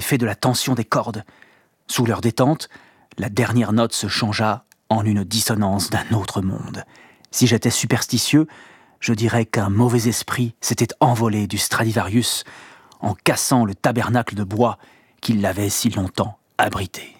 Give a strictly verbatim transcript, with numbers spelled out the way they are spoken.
l'effet de la tension des cordes. Sous leur détente, la dernière note se changea en une dissonance d'un autre monde. Si j'étais superstitieux, je dirais qu'un mauvais esprit s'était envolé du Stradivarius en cassant le tabernacle de bois qui l'avait si longtemps abrité.